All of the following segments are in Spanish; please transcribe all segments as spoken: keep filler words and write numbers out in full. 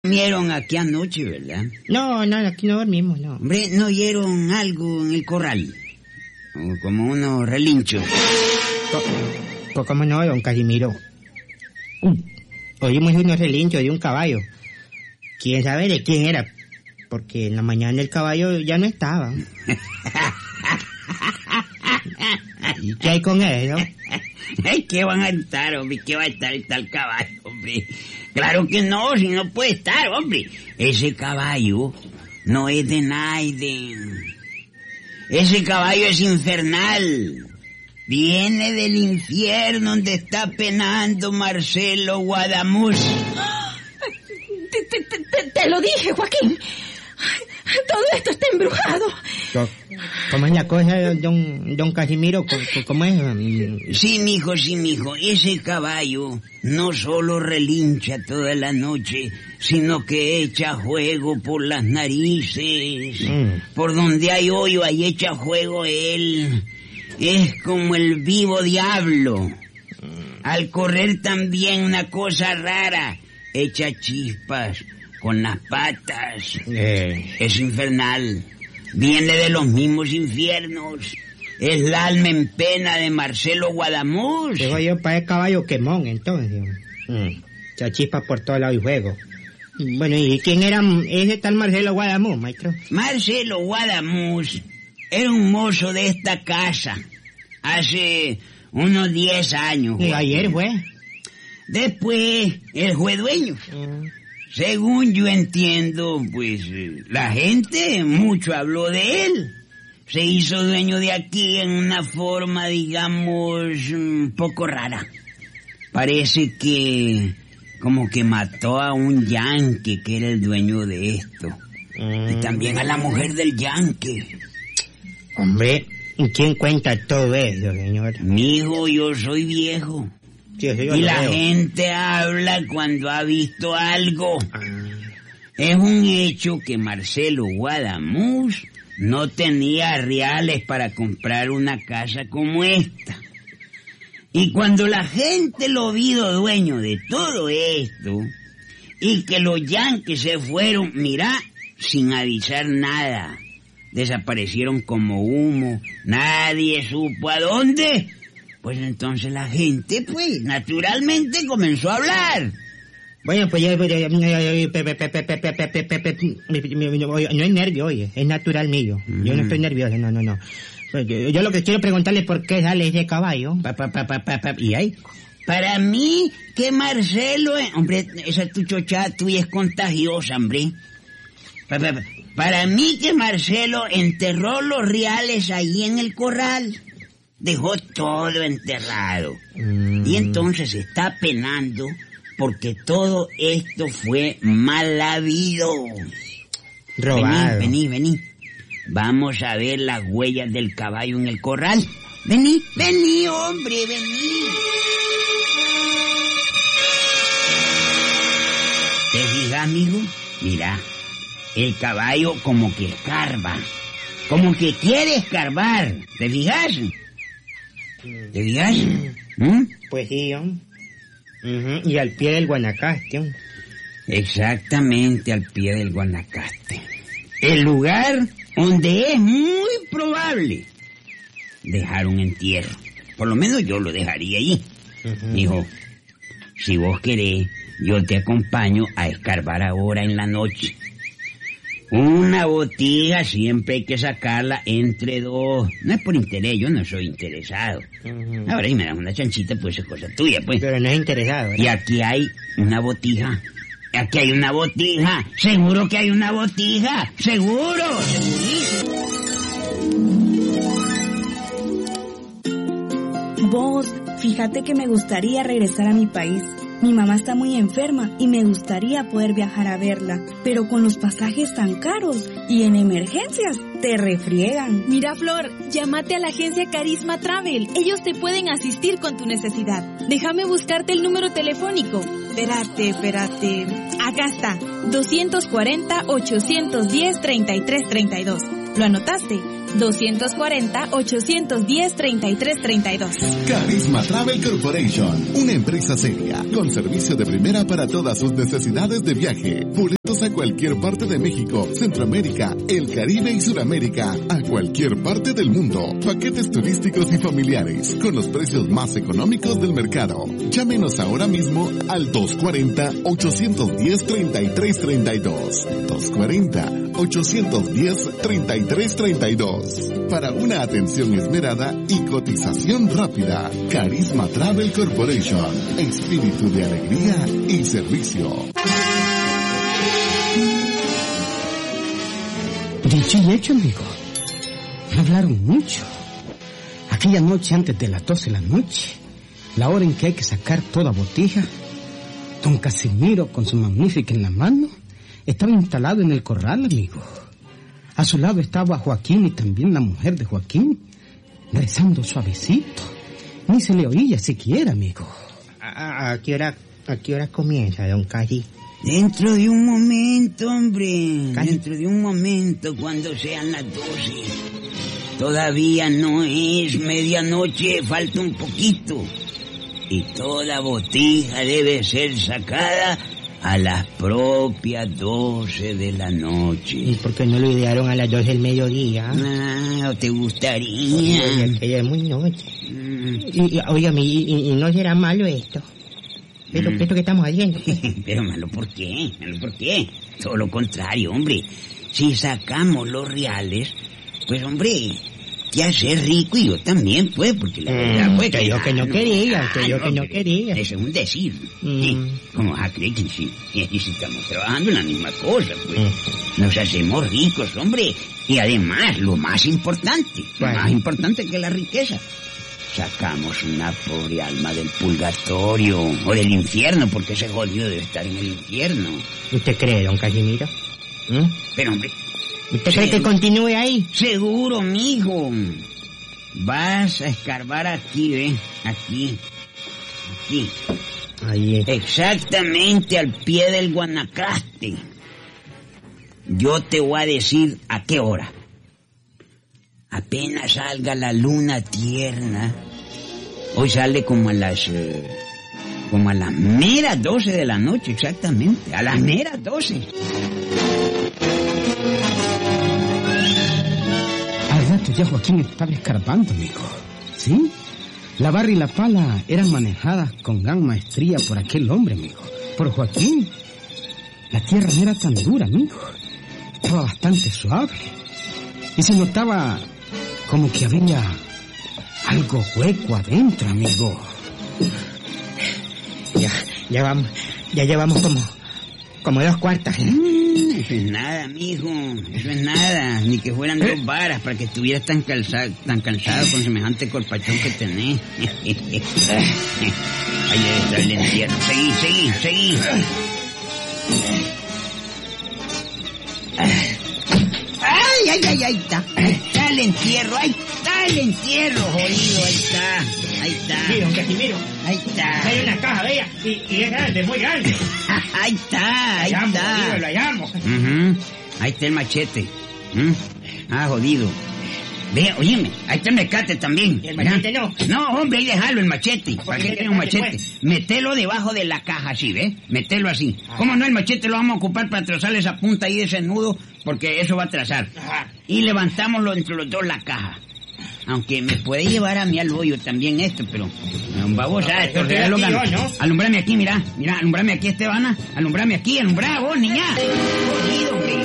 Durmieron aquí anoche, ¿verdad? No, no, aquí no dormimos, no. Hombre, ¿no oyeron algo en el corral? O como unos relinchos. Co- ¿Cómo no, don Casimiro? Uh, oímos unos relinchos de un caballo. ¿Quién sabe de quién era? Porque en la mañana el caballo ya no estaba. ¿Y qué hay con él, no? ¿Qué van a estar, hombre? ¿Qué va a estar el caballo, hombre? Claro que no, si no puede estar, hombre. Ese caballo no es de Naiden. Ese caballo es infernal. Viene del infierno donde está penando Marcelo Guadamuz. Te, te, te, te lo dije, Joaquín. Todo esto está embrujado. ¿Cómo es la cosa, don, don Casimiro? ¿Cómo es? Sí, mijo, sí, mijo. Ese caballo no solo relincha toda la noche, sino que echa fuego por las narices. Mm. Por donde hay hoyo, ahí echa fuego él. Es como el vivo diablo. Al correr también una cosa rara, echa chispas con las patas. Eh. Es infernal. Viene de los mismos infiernos. Es la alma en pena de Marcelo Guadamuz. Digo yo para el caballo quemón, entonces. Mm. Echa chispas por todo lado y juego. Bueno, ¿y quién era ese tal Marcelo Guadamuz, maestro? Marcelo Guadamuz era un mozo de esta casa. Hace unos diez años. ¿Y ayer fue? Después, él fue dueño. Mm. Según yo entiendo, pues, la gente mucho habló de él. Se hizo dueño de aquí en una forma, digamos, un poco rara. Parece que como que mató a un yanque que era el dueño de esto. Mm. Y también a la mujer del yanque. Hombre, ¿quién cuenta todo eso, señor? Mijo, yo soy viejo. Sí, y la veo. Gente habla cuando ha visto algo. Ah. Es un hecho que Marcelo Guadamuz no tenía reales para comprar una casa como esta. Y cuando la gente lo vio dueño de todo esto, y que los yanques se fueron, mirá, sin avisar nada, desaparecieron como humo, nadie supo a dónde. Pues entonces la gente, pues, naturalmente comenzó a hablar. Bueno, pues yo... No es nervio, oye, es natural mío. Mm. Yo no estoy nervioso, no, no, no. Yo, yo lo que quiero preguntarle es por qué sale ese caballo. Pa, pa, pa, pa, pa, pa. ¿Y ahí? Para mí, que Marcelo... Hombre, esa tu chochada tuya es contagiosa, hombre. Pa, pa, pa. Para mí que Marcelo enterró los reales ahí en el corral. Dejó todo enterrado. Mm. Y entonces está penando porque todo esto fue mal habido. Robado. Vení, vení, vení. Vamos a ver las huellas del caballo en el corral. Vení, vení, hombre, vení. ¿Te fijas, amigo? Mira, el caballo como que escarba. Como que quiere escarbar. ¿Te fijas? ¿Te digas? ¿Mm? Pues sí, ¿no? Uh-huh. Y al pie del Guanacaste, ¿no? Exactamente al pie del Guanacaste. El lugar donde es muy probable dejar un entierro. Por lo menos yo lo dejaría allí. Uh-huh. Dijo, si vos querés, yo te acompaño a escarbar ahora en la noche. Una botija siempre hay que sacarla entre dos. No es por interés, yo no soy interesado. Uh-huh. Ahora, y me das una chanchita, pues es cosa tuya, pues. Pero no es interesado, ¿verdad? Y aquí hay una botija. Aquí hay una botija. Seguro que hay una botija. Seguro, segurísimo. Vos, fíjate que me gustaría regresar a mi país. Mi mamá está muy enferma y me gustaría poder viajar a verla, pero con los pasajes tan caros y en emergencias te refriegan. Mira, Flor, llámate a la agencia Carisma Travel. Ellos te pueden asistir con tu necesidad. Déjame buscarte el número telefónico. Espérate, espérate. Acá está. dos cuatro cero, ocho uno cero, tres tres tres dos. ¿Lo anotaste? dos cuarenta, ochocientos diez, treinta y tres treinta y dos. Carisma Travel Corporation, una empresa seria, con servicio de primera para todas sus necesidades de viaje. Boletos a cualquier parte de México, Centroamérica, el Caribe y Sudamérica, a cualquier parte del mundo. Paquetes turísticos y familiares, con los precios más económicos del mercado. Llámenos ahora mismo al dos cuarenta, ochocientos diez, treinta y tres treinta y dos. dos cuarenta, ochocientos diez, treinta y tres treinta y dos. Para una atención esmerada y cotización rápida. Carisma Travel Corporation. Espíritu de alegría y servicio. Dicho y hecho, amigo. Me hablaron mucho. Aquella noche antes de las doce de la noche, la hora en que hay que sacar toda botija, don Casimiro, con su magnífica en la mano, estaba instalado en el corral, amigo. A su lado estaba Joaquín y también la mujer de Joaquín, rezando suavecito. Ni se le oía siquiera, amigo. ¿A, a, qué hora, a qué hora comienza, don Casi? Dentro de un momento, hombre. ¿Casi? Dentro de un momento, cuando sean las doce. Todavía no es medianoche, falta un poquito. Y toda botija debe ser sacada a las propias doce de la noche. ¿Y por qué no lo idearon a las doce del mediodía? Ah, ¿te gustaría? Oye, es muy noche. Mm. Y, y, óigame, y, y, y no será malo esto. Esto, mm. esto que estamos haciendo. Pero malo, ¿por qué? Malo, ¿por qué? Todo lo contrario, hombre. Si sacamos los reales, pues, hombre, que hacer rico, y yo también, pues, porque la verdad, pues... Usted dijo que no quería, usted dijo que no quería. Eso es un decir. Mm. ¿Sí? Como a creer que sí, y si estamos trabajando en la misma cosa, pues. Mm. Nos hacemos ricos, hombre. Y además, lo más importante, bueno. lo más importante que la riqueza, sacamos una pobre alma del purgatorio, o del infierno, porque ese jodido debe estar en el infierno. ¿Usted cree, don Casimiro? ¿Mm? Pero, hombre... ¿Usted cree que continúe ahí? Seguro, mijo. Vas a escarbar aquí, ¿eh? Aquí. Aquí. Ahí. Exactamente al pie del Guanacaste. Yo te voy a decir a qué hora. Apenas salga la luna tierna. Hoy sale como a las... Eh, como a las meras doce de la noche, exactamente. A las meras doce. Ya Joaquín estaba escarbando, amigo. ¿Sí? La barra y la pala eran manejadas con gran maestría por aquel hombre, amigo. Por Joaquín. La tierra no era tan dura, amigo. Estaba bastante suave. Y se notaba como que había algo hueco adentro, amigo. Ya, ya vamos, ya llevamos como, como dos cuartas, ¿eh? Eso es nada, mijo, eso es nada, ni que fueran dos varas para que estuvieras tan cansado, tan cansado con semejante corpachón que tenés. Ahí debe estar el entierro. Seguí, seguí, seguí. Ay, ay, ay, ahí está. Ahí está el entierro, ahí está el entierro, jodido, ahí está, ahí está. Sí, don Casimiro. Ahí está. Hay una caja, vea, y, y es grande, muy grande. Ahí está, ahí lo hallamos, está. Jodido, lo hallamos. Uh-huh. Ahí está el machete. ¿Mm? Ah, jodido. Ve, oíme, ahí está el mecate también. ¿Y el machete no? No, hombre, ahí déjalo el machete. ¿Para qué tiene un machete? Pues? Metelo debajo de la caja así, ¿ves? Metelo así. Ajá. ¿Cómo no? El machete lo vamos a ocupar para trazar esa punta ahí de ese nudo, porque eso va a trazar. Ajá. Y levantámoslo entre los dos la caja. Aunque me puede llevar a mí al hoyo también esto, pero... Vamos a esto, regalo, ¿no? Alumbrame aquí, mira. Mira, alumbrame aquí, Estebana. Alumbrame aquí, alumbrá vos, niña. Jodido, que...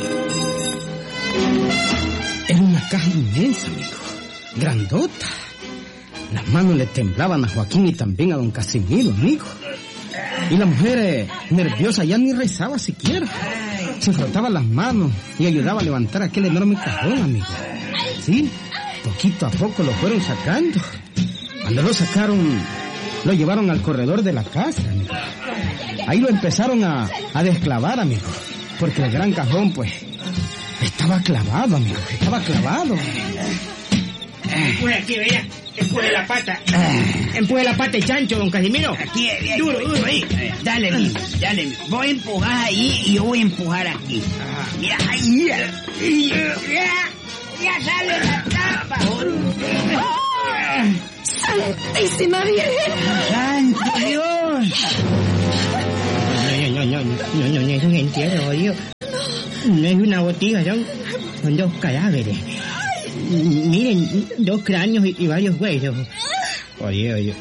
Era una caja inmensa, amigo. Grandota. Las manos le temblaban a Joaquín y también a don Casimiro, amigo. Y la mujer, eh, nerviosa, ya ni rezaba siquiera. Se frotaba las manos y ayudaba a levantar aquel enorme cajón, amigo. ¿Sí? Poquito a poco lo fueron sacando. Cuando lo sacaron, lo llevaron al corredor de la casa, amigo. Ahí lo empezaron a, a desclavar, amigo. Porque el gran cajón, pues, estaba clavado, amigo. Estaba clavado. Empuje aquí, vea. Empuje la pata. Empuje la pata el chancho, don Casimiro. Aquí, aquí duro, duro, ahí. Dale, mijo, dale, mijo. Voy a empujar ahí y yo voy a empujar aquí. Mira, ahí. ya sale la tapa! ¡Santísima Virgen! ¡Santo Dios! No, no, no, no, no, no es un entierro, oye. No es una botija, son, son dos cadáveres. Miren, dos cráneos y, y varios huesos. Oye, oye.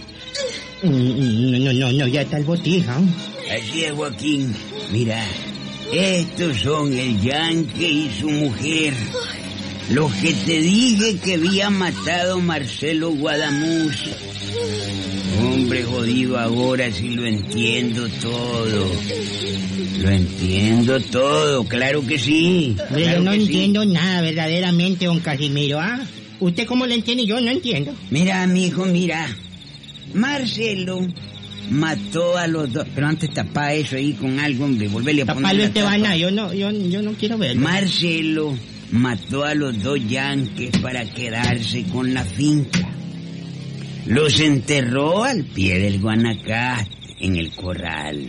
No, no, no, no, ya está el botija. Así es, Joaquín. Mira, estos son el Yankee y su mujer. Los que te dije que había matado Marcelo Guadamuz. Hombre jodido, ahora sí lo entiendo todo. Lo entiendo todo, claro que sí. Pero claro yo no que entiendo sí. nada verdaderamente, don Casimiro, ¿ah? ¿Usted cómo lo entiende? Yo no entiendo. Mira, mijo, mira. Marcelo mató a los dos. Pero antes tapá eso ahí con algo, hombre. Volverle a poner Tapalo la este tapa. vaina, yo no, yo, yo no quiero verlo. Marcelo mató a los dos yanques para quedarse con la finca. Los enterró al pie del Guanacaste, en el corral.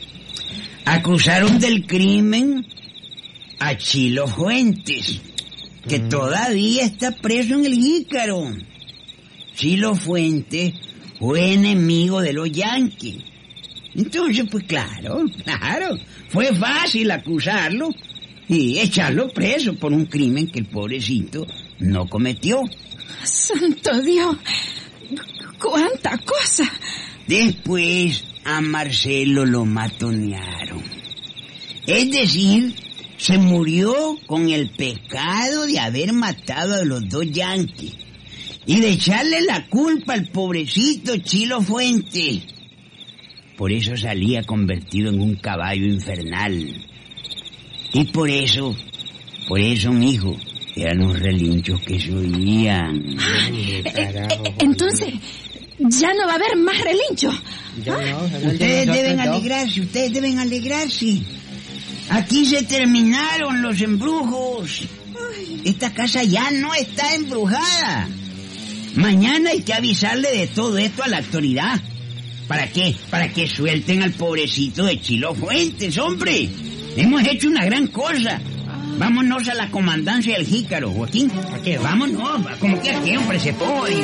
Acusaron del crimen a Chilo Fuentes, que mm. todavía está preso en el Jícaro. Chilo Fuentes fue enemigo de los yanquis. Entonces, pues claro, claro, fue fácil acusarlo y echarlo preso por un crimen que el pobrecito no cometió. ¡Santo Dios! ¡Cuánta cosa! Después a Marcelo lo matonearon. Es decir, se murió con el pecado de haber matado a los dos yanquis y de echarle la culpa al pobrecito Chilo Fuentes. Por eso salía convertido en un caballo infernal. Y por eso, por eso, mijo, eran los relinchos que se oían. Eh, eh, entonces, ya no va a haber más relinchos. ¿Ah? No, ustedes deben alegrarse, ustedes deben alegrarse. Aquí se terminaron los embrujos. Esta casa ya no está embrujada. Mañana hay que avisarle de todo esto a la autoridad. ¿Para qué? Para que suelten al pobrecito de Chilo Fuentes, hombre. Hemos hecho una gran cosa. Vámonos a la comandancia del Jícaro, Joaquín. ¿A qué? Vámonos, como que aquí, hombre, se puede.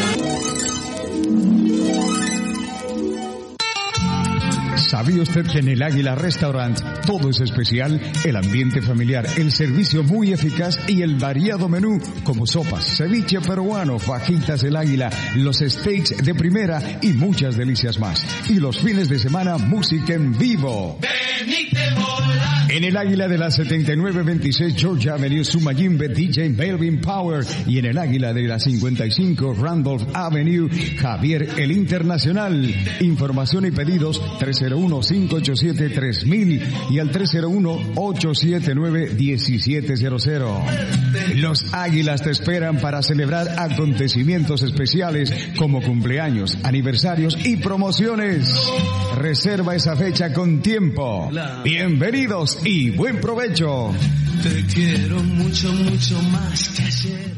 ¿Sabía usted que en el Águila Restaurant todo es especial? El ambiente familiar, el servicio muy eficaz y el variado menú como sopas, ceviche peruano, fajitas del Águila, los steaks de primera y muchas delicias más. Y los fines de semana, música en vivo. En el Águila de la setenta y nueve veintiséis Georgia Avenue, Sumayimbe, D J Melvin Power. Y en el Águila de la cincuenta y cinco Randolph Avenue, Javier el Internacional. Información y pedidos tres cero uno, cinco ocho siete, tres mil y al tres cero uno, ocho siete nueve, uno siete cero cero. Los Águilas te esperan para celebrar acontecimientos especiales como cumpleaños, aniversarios y promociones. Reserva esa fecha con tiempo. Bienvenidos y buen provecho. Te quiero mucho, mucho más que ayer.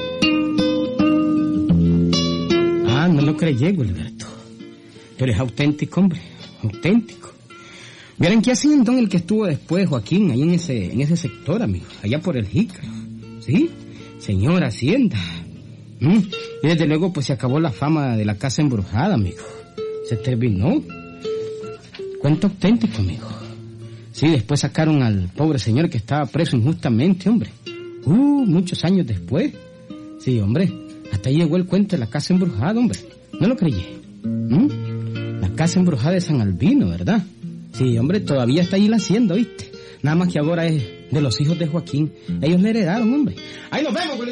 Ah, no lo creyé, Gilberto. Pero es auténtico, hombre. Auténtico. Vieran qué haciendo en el que estuvo después Joaquín, ahí en ese, en ese sector, amigo, allá por el Jícaro. ¿Sí? Señora Hacienda. ¿Mm? Y desde luego pues se acabó la fama de la casa embrujada, amigo. Se terminó. Cuento auténtico, amigo. Sí, después sacaron al pobre señor que estaba preso injustamente, hombre. Uh, muchos años después. Sí, hombre, hasta ahí llegó el cuento de la casa embrujada, hombre. No lo creyé. ¿Mm? La casa embrujada de San Albino, ¿verdad? Sí, hombre, todavía está ahí la hacienda, ¿viste? Nada más que ahora es de los hijos de Joaquín. Ellos le heredaron, hombre. Ahí nos vemos,